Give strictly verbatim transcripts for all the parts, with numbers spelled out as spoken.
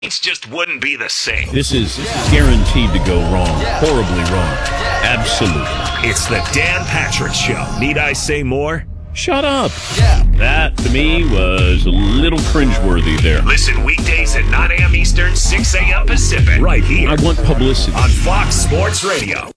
It just wouldn't be the same. This is guaranteed to go wrong, horribly wrong. Absolutely. It's the Dan Patrick Show. Need I say more? Shut up. That, to me, was a little cringeworthy there. Listen weekdays at nine a.m. Eastern, six a.m. Pacific. Right here. I want publicity. On Fox Sports Radio.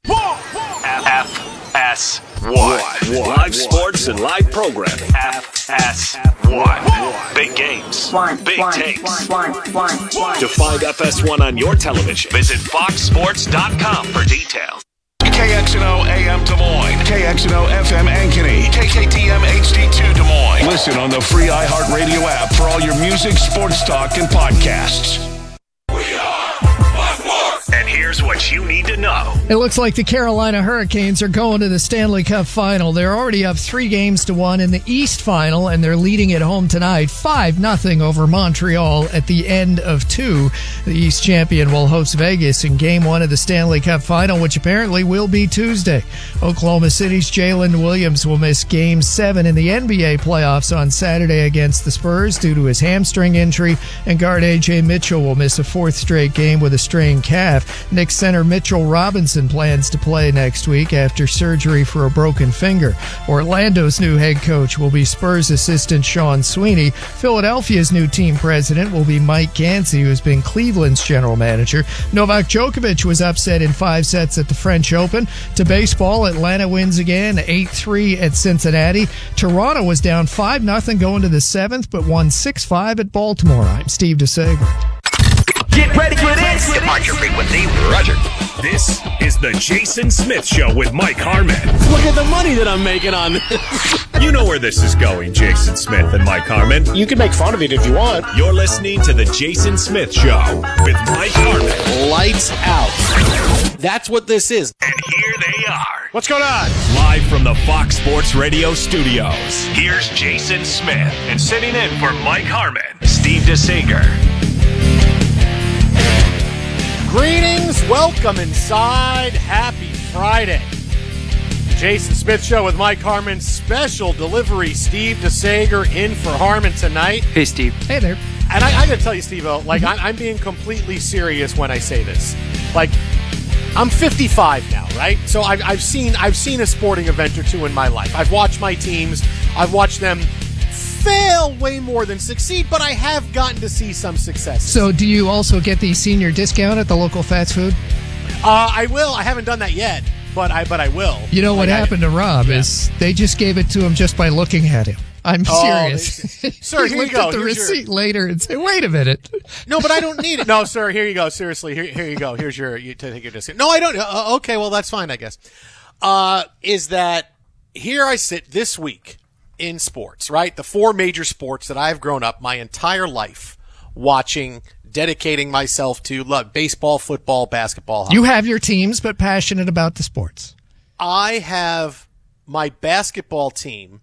F S one. Live sports and live programming. F S one. Big games. Big takes. To find F S one on your television, visit fox sports dot com for details. K X N O A M Des Moines, K X N O F M Ankeny, K K T M H D two Des Moines. Listen on the free iHeartRadio app for all your music, sports talk, and podcasts. We are Fox Sports. And here's what you need to know. It looks like the Carolina Hurricanes are going to the Stanley Cup Final. They're already up three games to one in the East Final, and they're leading at home tonight, five nothing over Montreal at the end of two. The East champion will host Vegas in Game one of the Stanley Cup Final, which apparently will be Tuesday. Oklahoma City's Jalen Williams will miss Game seven in the N B A playoffs on Saturday against the Spurs due to his hamstring injury, and guard A J Mitchell will miss a fourth straight game with a strained calf. Knicks center Mitchell Robinson plans to play next week after surgery for a broken finger. Orlando's new head coach will be Spurs assistant Sean Sweeney. Philadelphia's new team president will be Mike Gansey, who has been Cleveland's general manager. Novak Djokovic was upset in five sets at the French Open. To baseball, Atlanta wins again, eight three at Cincinnati. Toronto was down five nothing going to the seventh, but won six five at Baltimore. I'm Steve DeSager. Get ready for this! Departure frequency, Roger. This is the Jason Smith Show with Mike Harmon. Look at the money that I'm making on this. You know where this is going, Jason Smith and Mike Harmon. You can make fun of it if you want. You're listening to the Jason Smith Show with Mike Harmon. Lights out. That's what this is. And here they are. What's going on? Live from the Fox Sports Radio studios. Here's Jason Smith. And sitting in for Mike Harmon, Steve DeSager. Greetings, welcome inside. Happy Friday. Jason Smith Show with Mike Harmon. Special delivery, Steve DeSager in for Harmon tonight. Hey, Steve. Hey there. And I, I got to tell you, Steve-O, like, I, I'm being completely serious when I say this. Like, I'm fifty-five now, right? So I've, I've seen I've seen a sporting event or two in my life. I've watched my teams. I've watched them fail way more than succeed, but I have gotten to see some success. So do you also get the senior discount at the local fast food? Uh, I will. I haven't done that yet, but I but I will. You know what like happened I, to Rob yeah. is they just gave it to him just by looking at him. I'm oh, serious. They, sir, he here you looked go. at the Here's receipt your... later and said, "Wait a minute." No, but I don't need it. No, sir. Here you go. Seriously, here, here you go. Here's your you take your discount. No, I don't. Uh, okay, well that's fine, I guess. Uh, is that here? I sit this week in sports, right? The four major sports that I've grown up my entire life watching, dedicating myself to: love baseball, football, basketball. Hockey. You have your teams, but passionate about the sports. I have my basketball team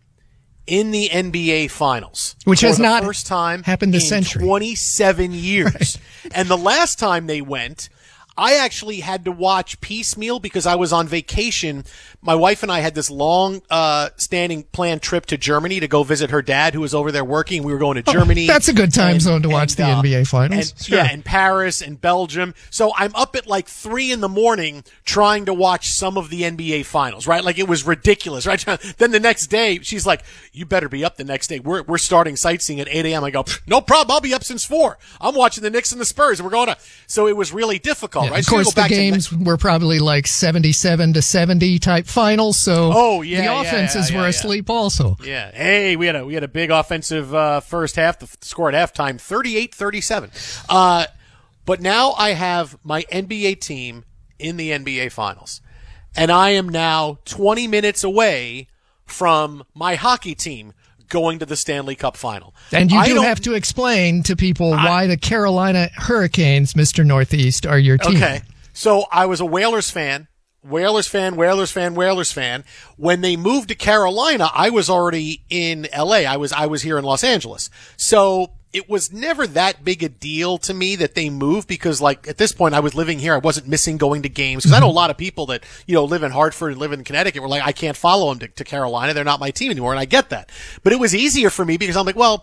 in the N B A Finals, which has for the not first time happened this in century. twenty-seven years. Right. And the last time they went, I actually had to watch piecemeal because I was on vacation. My wife and I had this long uh, standing planned trip to Germany to go visit her dad, who was over there working. We were going to Germany. Oh, that's a good time and, zone to watch and, the uh, N B A Finals. And, sure. Yeah, and Paris and Belgium. So I'm up at like three in the morning trying to watch some of the N B A Finals, right? Like it was ridiculous, right? Then the next day, she's like, "You better be up the next day. We're we're starting sightseeing at eight a.m." I go, "No problem. I'll be up since four. I'm watching the Knicks and the Spurs, and we're going to." So it was really difficult, Yeah, right? of So course, the games were probably like seventy-seven to seventy type finals. So oh yeah, the yeah, offenses yeah, yeah, were yeah. asleep also. Yeah. Hey, we had a we had a big offensive uh, first half. The score at halftime, thirty-eight thirty-seven. Uh, but now I have my N B A team in the N B A Finals, and I am now twenty minutes away from my hockey team going to the Stanley Cup Final. And you I do don't- have to explain to people I- why the Carolina Hurricanes, Mister Northeast, are your team. Okay. So I was a Whalers fan. Whalers fan, Whalers fan, Whalers fan. When they moved to Carolina, I was already in L A. I was, I was here in Los Angeles. So it was never that big a deal to me that they moved because, like, at this point I was living here. I wasn't missing going to games because I know a lot of people that, you know, live in Hartford and live in Connecticut were like, I can't follow them to, to Carolina. They're not my team anymore. And I get that. But it was easier for me because I'm like, well,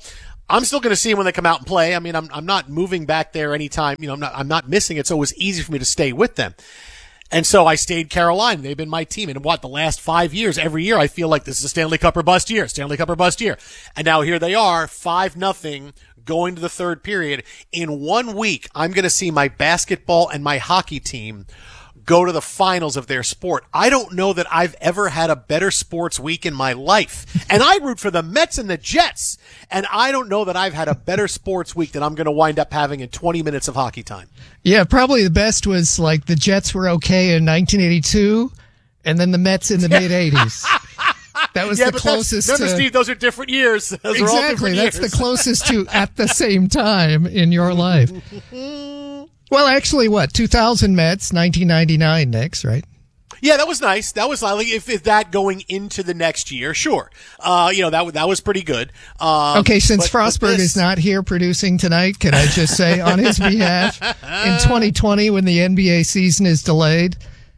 I'm still going to see them when they come out and play. I mean, I'm I'm not moving back there anytime. You know, I'm not I'm not missing it, so it was easy for me to stay with them. And so I stayed Carolina. They've been my team. And what, the last five years, every year I feel like this is a Stanley Cup or bust year, Stanley Cup or bust year. And now here they are, five nothing, going to the third period. In one week, I'm going to see my basketball and my hockey team go to the finals of their sport. I don't know that I've ever had a better sports week in my life. And I root for the Mets and the Jets. And I don't know that I've had a better sports week than I'm going to wind up having in twenty minutes of hockey time. Yeah, probably the best was like the Jets were okay in nineteen eighty-two and then the Mets in the mid eighties. That was yeah, the closest remember, to, Steve, those are different years. Those exactly. That's years. the closest to at the same time in your life. Well, actually, what, two thousand Mets, nineteen ninety-nine Knicks, right? Yeah, that was nice. That was like if, if that going into the next year, sure. Uh, you know, that that was pretty good. Um, okay, since but, Frostberg but this... is not here producing tonight, can I just say on his behalf, in twenty twenty, when the N B A season is delayed,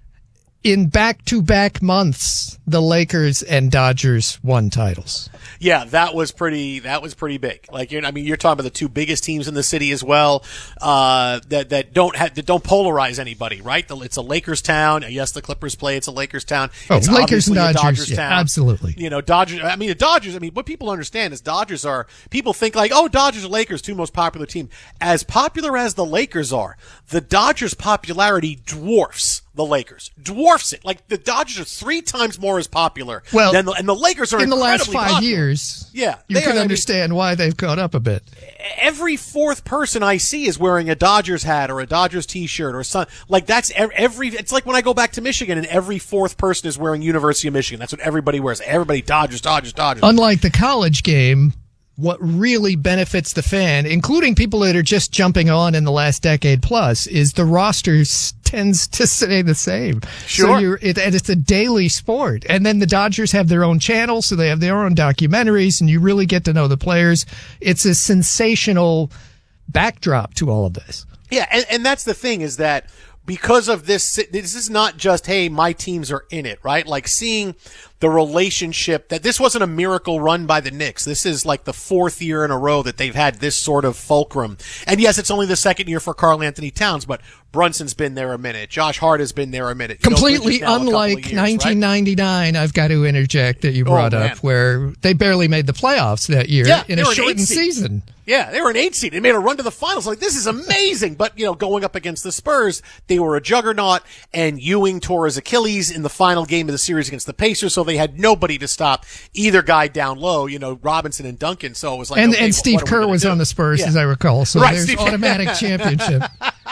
in back-to-back months, the Lakers and Dodgers won titles. Yeah, that was pretty. That was pretty big. Like, you're, I mean, you're talking about the two biggest teams in the city as well. Uh, that that don't have that don't polarize anybody, right? The, it's a Lakers town. Yes, the Clippers play. It's a Lakers town. Oh, it's Lakers and Dodgers, Dodgers, a Dodgers yeah, town. absolutely. You know, Dodgers. I mean, the Dodgers. I mean, what people understand is Dodgers are. People think like, oh, Dodgers or Lakers, two most popular teams. As popular as the Lakers are, the Dodgers' popularity dwarfs the Lakers, dwarfs it. Like the Dodgers are three times more as popular well, than the, and the Lakers are in the last incredibly five popular. years. Yeah, you they can are, understand I mean, why they've caught up a bit. Every fourth person I see is wearing a Dodgers hat or a Dodgers T-shirt or something. Like that's every. It's like when I go back to Michigan and every fourth person is wearing University of Michigan. That's what everybody wears. Everybody Dodgers, Dodgers, Dodgers. Unlike the college game, what really benefits the fan, including people that are just jumping on in the last decade plus, is the rosters tends to stay the same. Sure. So you're, it, and it's a daily sport. And then the Dodgers have their own channel, so they have their own documentaries, and you really get to know the players. It's a sensational backdrop to all of this. Yeah, and, and that's the thing is that because of this, this is not just, hey, my teams are in it, right? Like seeing the relationship that this wasn't a miracle run by the Knicks. This is like the fourth year in a row that they've had this sort of fulcrum. And yes, it's only the second year for Karl Anthony Towns, but Brunson's been there a minute. Josh Hart has been there a minute. Completely unlike years, nineteen ninety-nine, right? I've got to interject that you brought oh, up, where they barely made the playoffs that year yeah, in a shortened season. Yeah, they were an eight seed. They made a run to the finals. Like, this is amazing. But, you know, going up against the Spurs, they were a juggernaut, and Ewing tore his Achilles in the final game of the series against the Pacers, so they had nobody to stop either guy down low, you know, Robinson and Duncan. So it was like, and, okay, and Steve Kerr was do? on the Spurs, yeah. as I recall. So right, there's Steve- automatic championship.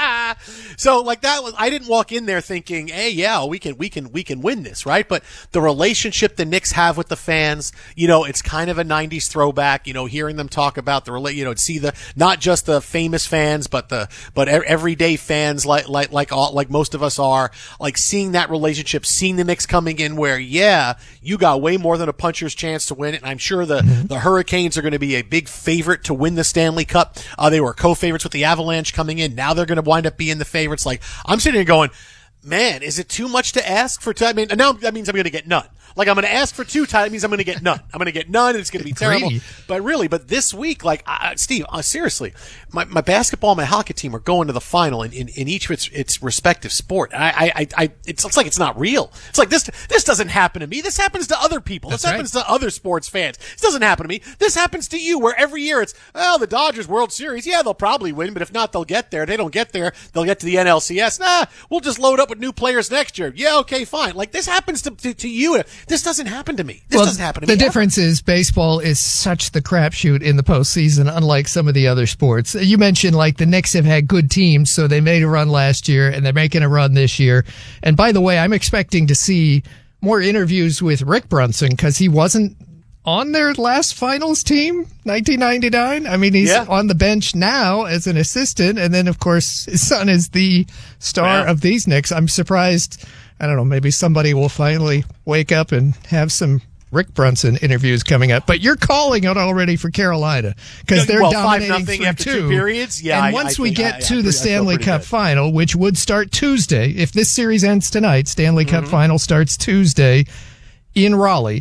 So like that was, I didn't walk in there thinking, hey, yeah, we can, we can, we can win this, right? But the relationship the Knicks have with the fans, you know, it's kind of a nineties throwback, you know, hearing them talk about the, you know, see the, not just the famous fans, but the, but everyday fans like, like, like all, like most of us are, like seeing that relationship, seeing the Knicks coming in where, yeah, you got way more than a puncher's chance to win it. And I'm sure the, mm-hmm. the Hurricanes are going to be a big favorite to win the Stanley Cup. Uh, they were co-favorites with the Avalanche coming in. Now they're going to wind up being the favorites. Like, I'm sitting here going, man, is it too much to ask for two? I mean, now that means I'm going to get none. Like, I'm going to ask for two titles. That means I'm going to get none. I'm going to get none, and it's going to be terrible. Greedy. But really, but this week, like, uh, Steve, uh, seriously, my, my basketball and my hockey team are going to the final in, in, in each of its, its respective sport. I, I, I, I it's, it's like it's not real. It's like this, this doesn't happen to me. This happens to other people. This That's happens right. to other sports fans. This doesn't happen to me. This happens to you, where every year it's, well, the Dodgers World Series. Yeah, they'll probably win, but if not, they'll get there. They don't get there, they'll get to the N L C S. Nah, we'll just load up with new players next year. Yeah, okay, fine. Like, this happens to, to, to you. This doesn't happen to me. This well, doesn't happen to the me. The ever. difference is baseball is such the crapshoot in the postseason, unlike some of the other sports. You mentioned, like, the Knicks have had good teams, so they made a run last year, and they're making a run this year. And by the way, I'm expecting to see more interviews with Rick Brunson, because he wasn't on their last finals team, nineteen ninety-nine. I mean, he's yeah. on the bench now as an assistant, and then, of course, his son is the star yeah. of these Knicks. I'm surprised. I don't know, maybe somebody will finally wake up and have some Rick Brunson interviews coming up. But you're calling it already for Carolina, because they're well, dominating five nothing through after two. two periods. Yeah, and I, once I we think, get I, to I, the I Stanley Cup good. final, which would start Tuesday, if this series ends tonight, Stanley Cup Mm-hmm. final starts Tuesday in Raleigh.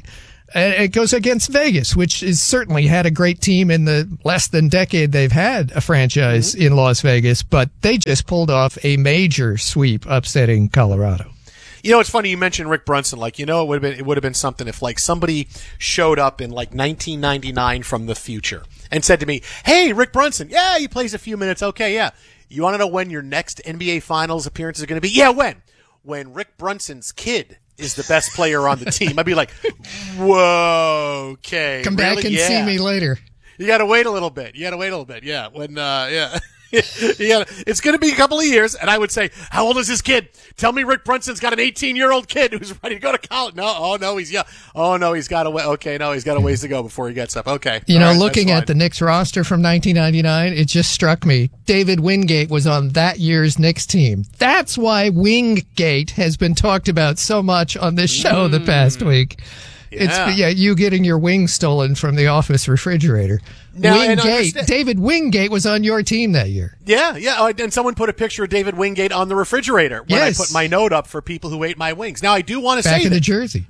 And it goes against Vegas, which is certainly had a great team in the less than decade they've had a franchise mm-hmm. in Las Vegas, but they just pulled off a major sweep, upsetting Colorado. You know, it's funny you mentioned Rick Brunson. Like, you know, it would have been it would have been something if like somebody showed up in like nineteen ninety-nine from the future and said to me, "Hey, Rick Brunson, yeah, he plays a few minutes. Okay, yeah. You want to know when your next N B A Finals appearance is going to be? Yeah, when? When Rick Brunson's kid is the best player on the team." I'd be like, "Whoa, okay, come back really? and yeah. see me later." You got to wait a little bit. You got to wait a little bit. Yeah, when uh, yeah. Yeah, it's going to be a couple of years, and I would say, how old is this kid? Tell me Rick Brunson's got an eighteen-year-old kid who's ready to go to college. No, oh, no, he's young. Oh, no, he's got a way. Okay, no, he's got a ways to go before he gets up. Okay. You know, right, looking at the Knicks roster from nineteen ninety-nine, it just struck me. David Wingate was on that year's Knicks team. That's why Wingate has been talked about so much on this show mm. the past week. Yeah. It's yeah, you getting your wings stolen from the office refrigerator. Now, Wingate, David Wingate was on your team that year. Yeah, yeah, and someone put a picture of David Wingate on the refrigerator when yes. I put my note up for people who ate my wings. Now, I do want to say back in that the jersey.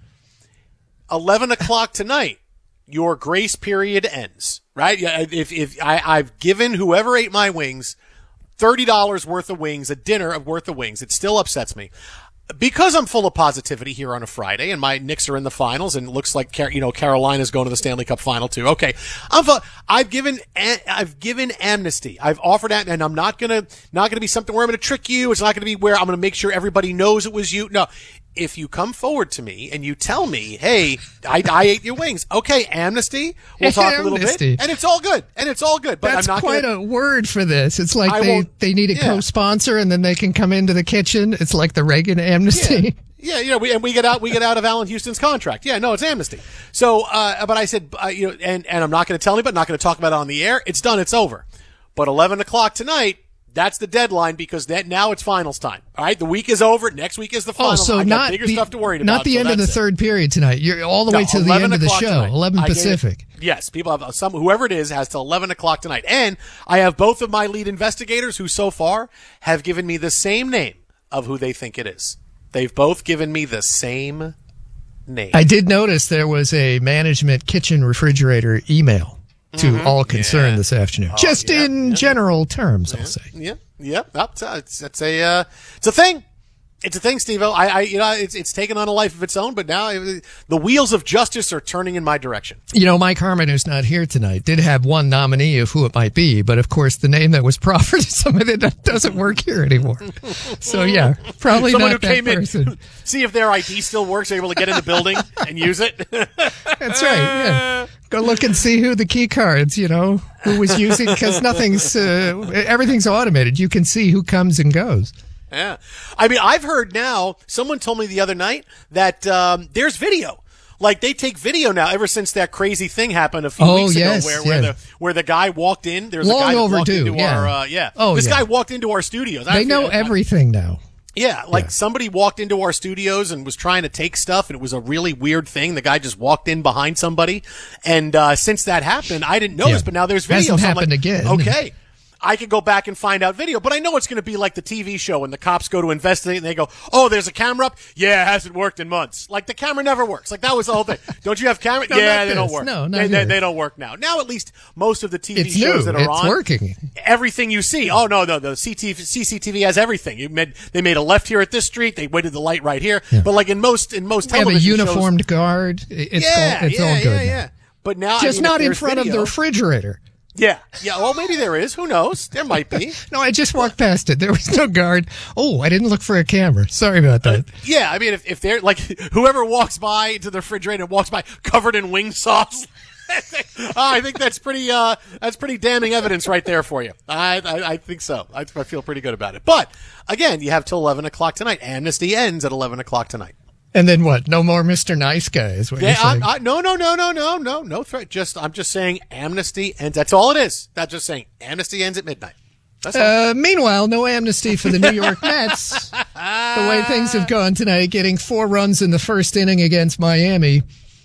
eleven o'clock tonight, your grace period ends, right? If if I, I've given whoever ate my wings thirty dollars worth of wings, a dinner of worth of wings, it still upsets me. Because I'm full of positivity here on a Friday, and my Knicks are in the finals, and it looks like you know Carolina's going to the Stanley Cup final too. Okay, I'm I've given I've given amnesty. I've offered that, and I'm not gonna not gonna be something where I'm gonna trick you. It's not gonna be where I'm gonna make sure everybody knows it was you. No. If you come forward to me and you tell me, hey, I, I ate your wings. Okay, amnesty. We'll talk a little Amnesty. bit. And it's all good. And it's all good. But That's I'm not quite gonna, a word for this. It's like I they, won't- they need a yeah. co-sponsor and then they can come into the kitchen. It's like the Reagan amnesty. Yeah, you know, we, and we get out, we get out of Allen Houston's contract. Yeah, no, it's amnesty. So, uh, but I said, uh, you know, and, and I'm not going to tell anybody, not going to talk about it on the air. It's done. It's over. But eleven o'clock tonight, that's the deadline because that now it's finals time. All right, the week is over. Next week is the Oh, finals. so I got not bigger the, stuff to worry about. not the so end of the that's it. third period tonight. You're all the way No, to the eleven end of the o'clock show, tonight. eleven I gave it- Pacific. Yes, people have some. Whoever it is has till eleven o'clock tonight, and I have both of my lead investigators who so far have given me the same name of who they think it is. They've both given me the same name. I did notice there was a management kitchen refrigerator email to Mm-hmm. all concerned Yeah. this afternoon. Oh, Just yeah, in yeah. general terms, I'll say. Yeah, yeah, that's it's, it's a uh, it's a thing. It's a thing, Steve-O. I, I, you know, it's it's taken on a life of its own, but now it, the wheels of justice are turning in my direction. You know, Mike Harmon, who's not here tonight, did have one nominee of who it might be, but of course the name that was proffered is somebody that doesn't work here anymore. So yeah, probably Someone not who that came person. in, see if their I D still works, they're able to get in the building and use it. That's right. Yeah. Go look and see who the key cards, you know, who was using, because nothing's, uh, everything's automated. You can see who comes and goes. Yeah. I mean, I've heard now, someone told me the other night that um, there's video. Like, they take video now ever since that crazy thing happened a few Oh, weeks yes, ago where, yeah. where the where the guy walked in. There's Long a guy that overdue, walked into yeah. our, uh, yeah. Oh, this yeah. guy walked into our studios. I They feel- know I- everything now. Yeah, like Yeah. somebody walked into our studios and was trying to take stuff, and it was a really weird thing. The guy just walked in behind somebody, and uh, since that happened, I didn't notice, Yeah. but now there's video. Hasn't so I'm happened like, again. Okay, I could go back and find out video, but I know it's going to be like the T V show when the cops go to investigate and they go, "Oh, there's a camera up. Yeah, it hasn't worked in months." Like the camera never works. Like that was the whole thing. Don't you have camera? No, yeah, not they don't this. work. No, not they, they, here. they don't work now. Now at least most of the T V It's shows new. that are It's on, working. everything you see. Oh no, no, the C T V, C C T V has everything. You made, they made a left here at this street. They waited the light right here. Yeah. But like in most in most They have a television shows, uniformed guard. It's yeah, all, it's yeah, all good yeah, now. yeah. But now, I Just mean, if not in there's front of video- the refrigerator. Yeah, yeah. Well, maybe there is. Who knows? There might be. No, I just walked past it. There was no guard. Oh, I didn't look for a camera. Sorry about that. Yeah, I mean, if, if they're like whoever walks by to the refrigerator and walks by covered in wing sauce, oh, I think that's pretty uh, that's pretty damning evidence right there for you. I I, I think so. I, I feel pretty good about it. But again, you have till eleven o'clock tonight. Amnesty ends at eleven o'clock tonight. And then what? No more Mister Nice Guy is what Yeah, you're saying. I, I, no, no, no, no, no, no, no threat. Just I'm just saying amnesty ends. That's all it is. That's just saying amnesty ends at midnight. That's all. Uh, meanwhile, no amnesty for the New York Mets. The way things have gone tonight, getting four runs in the first inning against Miami,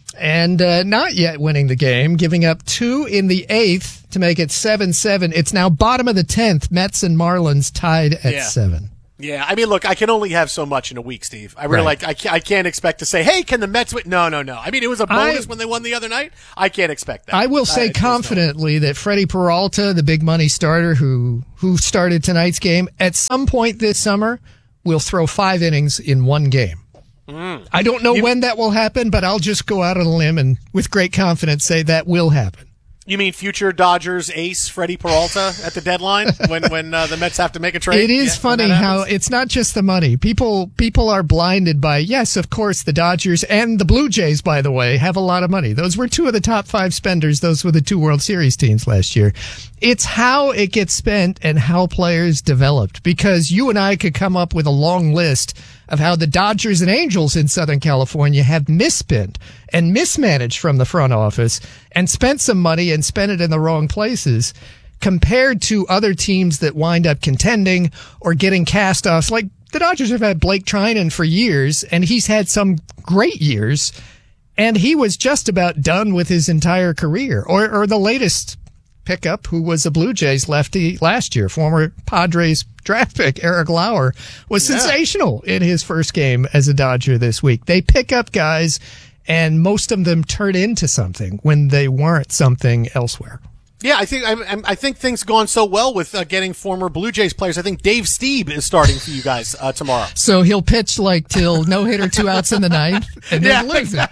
and uh, not yet winning the game, giving up two in the eighth to make it seven seven. It's now bottom of the tenth. Mets and Marlins tied at Yeah. seven. Yeah, I mean, look, I can only have so much in a week, Steve. I really Right. like. I can't, I can't expect to say, "Hey, can the Mets win?" No, no, no. I mean, it was a bonus I- when they won the other night. I can't expect that. I will say I- there's no- confidently that Freddie Peralta, the big money starter who who started tonight's game, at some point this summer will throw five innings in one game. Mm. I don't know when that will happen, but I'll just go out on a limb and with great confidence say that will happen. You mean future Dodgers ace Freddie Peralta at the deadline when when uh, the Mets have to make a trade? It is Yeah, when funny that how happens? it's not just the money. People people are blinded by, yes, of course, the Dodgers and the Blue Jays, by the way, have a lot of money. Those were two of the top five spenders. Those were the two World Series teams last year. It's how it gets spent and how players developed, because you and I could come up with a long list of how the Dodgers and Angels in Southern California have misspent and mismanaged from the front office and spent some money and spent it in the wrong places compared to other teams that wind up contending or getting cast-offs. Like the Dodgers have had Blake Trinan for years, and he's had some great years, and he was just about done with his entire career. Or, or the latest pickup, who was a Blue Jays lefty last year, former Padres draft pick Eric Lauer, was Yeah. sensational in his first game as a Dodger this week. They pick up guys, and most of them turn into something when they weren't something elsewhere. Yeah, I think I'm, I'm, I think things gone so well with uh, getting former Blue Jays players. I think Dave Stieb is starting for you guys uh, tomorrow. So he'll pitch like till no hitter, two outs in the ninth, and then Yeah. lose it,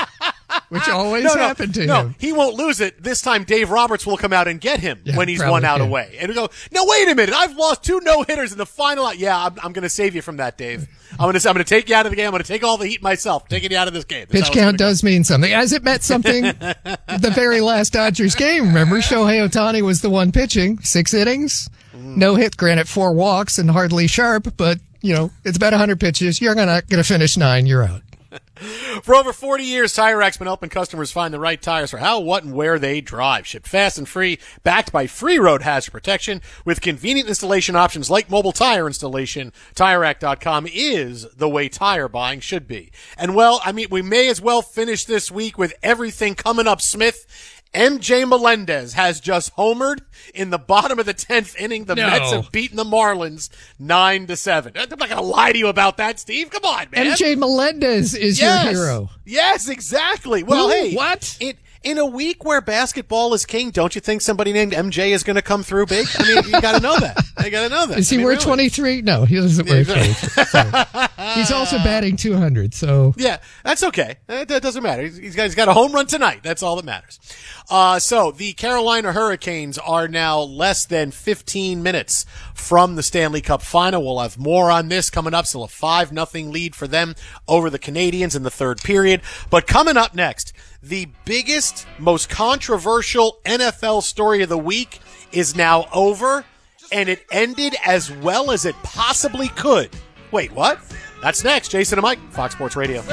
which always No, no, happened to no, him. he won't lose it. This time Dave Roberts will come out and get him Yeah, when he's probably one out can. away. And he'll go, no, wait a minute. I've lost two no-hitters in the final out. Yeah, I'm, I'm going to save you from that, Dave. I'm going to I'm going to take you out of the game. I'm going to take all the heat myself, taking you out of this game. That's Pitch how it's count gonna does mean something, as it meant something the very last Dodgers game. Remember, Shohei Ohtani was the one pitching, six innings, no hit, granted four walks and hardly sharp, but, you know, it's about one hundred pitches. You're not going to finish nine. You're out. For over forty years, Tire Rack's been helping customers find the right tires for how, what, and where they drive. Shipped fast and free, backed by free road hazard protection, with convenient installation options like mobile tire installation. Tire Rack dot com is the way tire buying should be. And, well, I mean, we may as well finish this week with everything coming up, Smith. M J Melendez has just homered in the bottom of the tenth inning. The No. Mets have beaten the Marlins nine to seven. I'm not going to lie to you about that, Steve. Come on, man. M J Melendez is Yes. your hero. Yes, exactly. Well, Who? hey, What? In, in a week where basketball is king, don't you think somebody named M J is going to come through big? I mean, you got to know that. You got to know that. Does he I mean, wear really. twenty-three? No, he doesn't wear twenty-three. So. He's also batting two hundred, so. Yeah, that's okay. That, that doesn't matter. He's, he's got he's got a home run tonight. That's all that matters. Uh, so the Carolina Hurricanes are now less than fifteen minutes from the Stanley Cup final. We'll have more on this coming up. Still a five nothing lead for them over the Canadiens in the third period. But coming up next, the biggest, most controversial N F L story of the week is now over, and it ended as well as it possibly could. Wait, what? That's next. Jason and Mike, Fox Sports Radio.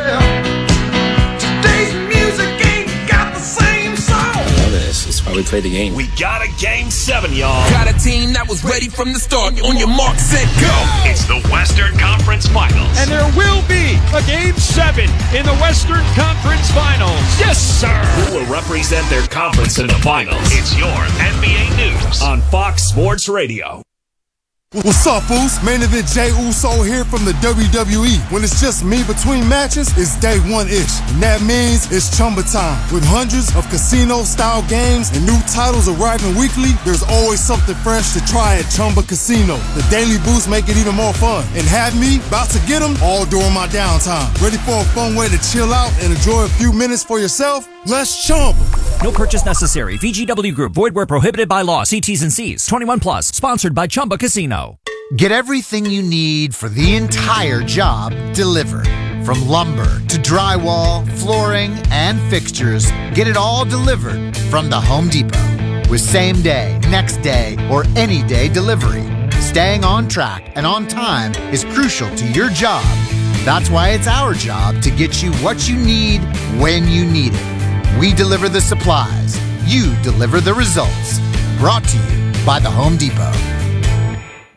Today's music ain't got the same song. This is why we play the game. We got a game seven, y'all. Got a team that was ready from the start. On your mark, set, go. It's the Western Conference Finals. And there will be a Game seven in the Western Conference Finals. Yes, sir. Who will represent their conference in the finals? It's your N B A News on Fox Sports Radio. What's up, fools? Main event Jey Uso here from the W W E. When it's just me between matches, it's day one-ish. And that means it's Chumba time. With hundreds of casino-style games and new titles arriving weekly, there's always something fresh to try at Chumba Casino. The daily boosts make it even more fun. And have me about to get them all during my downtime. Ready for a fun way to chill out and enjoy a few minutes for yourself? Let's Chumba. No purchase necessary. V G W Group. Void where prohibited by law. See T's and C's. twenty-one plus. Sponsored by Chumba Casino. Get everything you need for the entire job delivered. From lumber to drywall, flooring, and fixtures, get it all delivered from the Home Depot. With same day, next day, or any day delivery, staying on track and on time is crucial to your job. That's why it's our job to get you what you need when you need it. We deliver the supplies. You deliver the results. Brought to you by the Home Depot.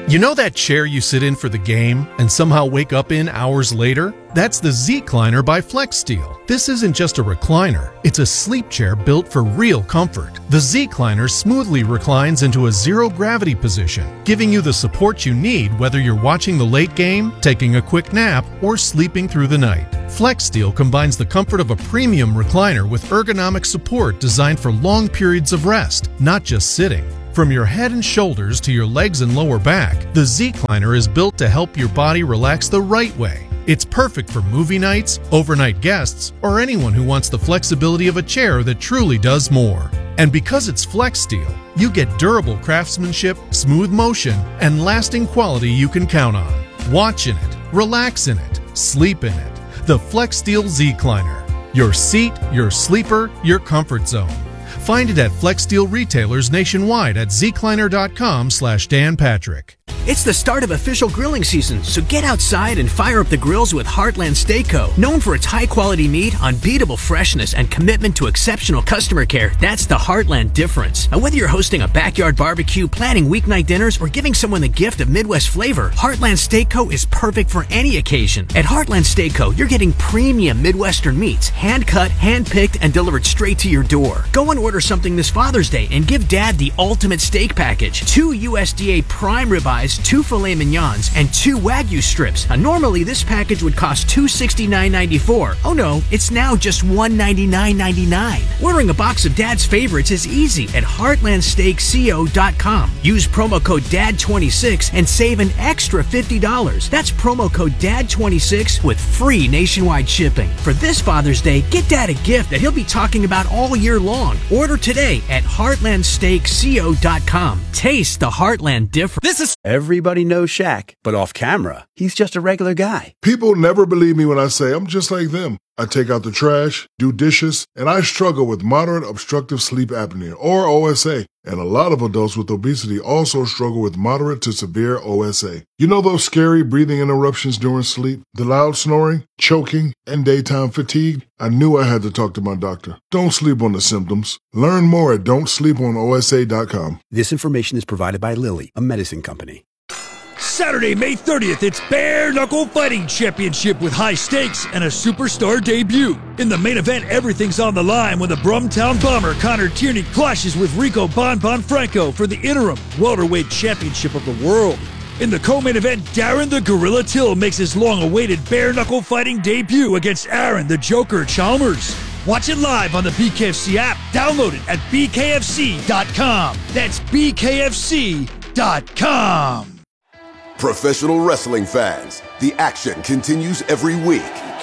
You know that chair you sit in for the game and somehow wake up in hours later? That's the Z-Cliner by FlexSteel. This isn't just a recliner, it's a sleep chair built for real comfort. The Z-Cliner smoothly reclines into a zero-gravity position, giving you the support you need whether you're watching the late game, taking a quick nap, or sleeping through the night. FlexSteel combines the comfort of a premium recliner with ergonomic support designed for long periods of rest, not just sitting. From your head and shoulders to your legs and lower back, the Z-Cliner is built to help your body relax the right way. It's perfect for movie nights, overnight guests, or anyone who wants the flexibility of a chair that truly does more. And because it's FlexSteel, you get durable craftsmanship, smooth motion, and lasting quality you can count on. Watch in it, relax in it, sleep in it. The FlexSteel Z-Cliner. Your seat, your sleeper, your comfort zone. Find it at FlexSteel retailers nationwide at zcliner.com slash Dan Patrick. It's the start of official grilling season, so get outside and fire up the grills with Heartland Steak Co. Known for its high-quality meat, unbeatable freshness, and commitment to exceptional customer care, that's the Heartland difference. And whether you're hosting a backyard barbecue, planning weeknight dinners, or giving someone the gift of Midwest flavor, Heartland Steak Co. is perfect for any occasion. At Heartland Steak Co., you're getting premium Midwestern meats, hand-cut, hand-picked, and delivered straight to your door. Go and order something this Father's Day and give Dad the ultimate steak package. Two U S D A prime ribeyes, two filet mignons, and two Wagyu strips. Now, normally this package would cost two hundred sixty-nine ninety-four. Oh no, it's now just one hundred ninety-nine ninety-nine. Ordering a box of Dad's favorites is easy at heartland steak co dot com. Use promo code D A D twenty-six and save an extra fifty dollars. That's promo code D A D twenty-six with free nationwide shipping. For this Father's Day, get Dad a gift that he'll be talking about all year long. Order today at heartland steak co dot com. Taste the Heartland difference. This is everybody knows Shaq, but off camera, he's just a regular guy. People never believe me when I say I'm just like them. I take out the trash, do dishes, and I struggle with moderate obstructive sleep apnea, or O S A. And a lot of adults with obesity also struggle with moderate to severe O S A. You know those scary breathing interruptions during sleep, the loud snoring, choking, and daytime fatigue? I knew I had to talk to my doctor. Don't sleep on the symptoms. Learn more at don't sleep on O S A dot com. This information is provided by Lilly, a medicine company. Saturday, May thirtieth, it's Bare Knuckle Fighting Championship with high stakes and a superstar debut. In the main event, everything's on the line when the Brumtown Bomber Connor Tierney clashes with Rico Bon Bon Franco for the interim welterweight championship of the world. In the co-main event, Darren the Gorilla Till makes his long-awaited Bare Knuckle Fighting debut against Aaron the Joker Chalmers. Watch it live on the B K F C app. Download it at b k f c dot com. That's b k f c dot com. Professional wrestling fans, the action continues every week.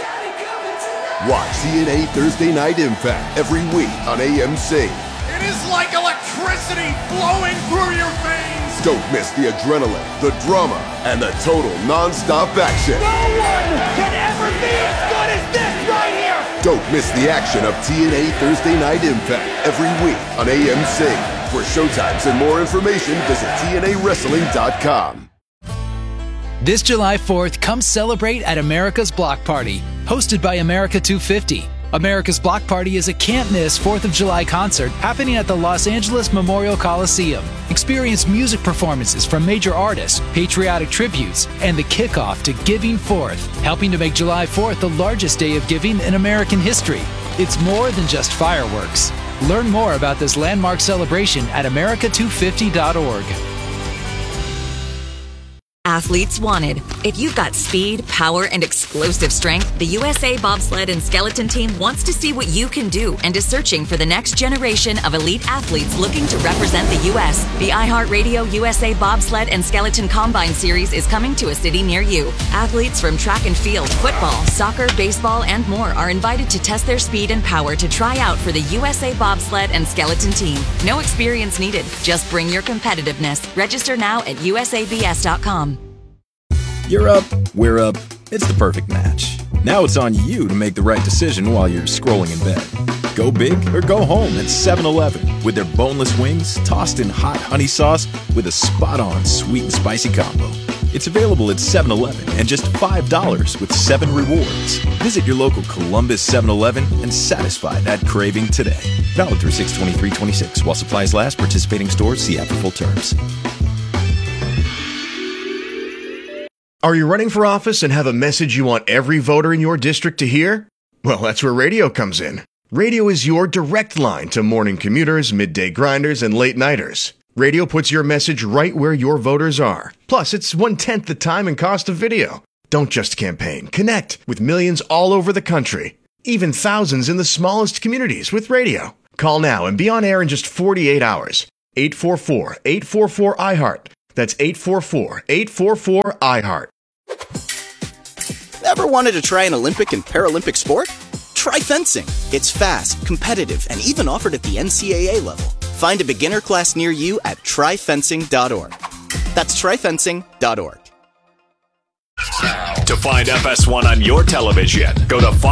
Watch T N A Thursday Night Impact every week on A M C. It is like electricity flowing through your veins. Don't miss the adrenaline, the drama, and the total non-stop action. No one can ever be as good as this right here. Don't miss the action of T N A Thursday Night Impact every week on A M C. For showtimes and more information, visit T N A wrestling dot com. This July fourth, come celebrate at America's Block Party, hosted by America two fifty. America's Block Party is a can't-miss fourth of July concert happening at the Los Angeles Memorial Coliseum. Experience music performances from major artists, patriotic tributes, and the kickoff to Giving Fourth, helping to make July fourth the largest day of giving in American history. It's more than just fireworks. Learn more about this landmark celebration at america two fifty dot org. Athletes wanted. If you've got speed, power, and explosive strength, the U S A Bobsled and Skeleton Team wants to see what you can do and is searching for the next generation of elite athletes looking to represent the U S The iHeartRadio U S A Bobsled and Skeleton Combine Series is coming to a city near you. Athletes from track and field, football, soccer, baseball, and more are invited to test their speed and power to try out for the U S A Bobsled and Skeleton Team. No experience needed. Just bring your competitiveness. Register now at u s a b s dot com. You're up, we're up, it's the perfect match. Now it's on you to make the right decision while you're scrolling in bed. Go big or go home at seven eleven with their boneless wings tossed in hot honey sauce with a spot-on sweet and spicy combo. It's available at seven eleven and just five dollars with seven rewards. Visit your local Columbus seven eleven and satisfy that craving today. Valid through six twenty-three twenty-six while supplies last. Participating stores see app for full terms. Are you running for office and have a message you want every voter in your district to hear? Well, that's where radio comes in. Radio is your direct line to morning commuters, midday grinders, and late-nighters. Radio puts your message right where your voters are. Plus, it's one-tenth the time and cost of video. Don't just campaign. Connect with millions all over the country. Even thousands in the smallest communities with radio. Call now and be on air in just forty-eight hours. eight four four, eight four four, I heart. That's eight four four, eight four four, I heart. Ever wanted to try an Olympic and Paralympic sport? Try fencing. It's fast, competitive, and even offered at the N C A A level. Find a beginner class near you at try fencing dot org. That's try fencing dot org. To find F S one on your television, go to Fox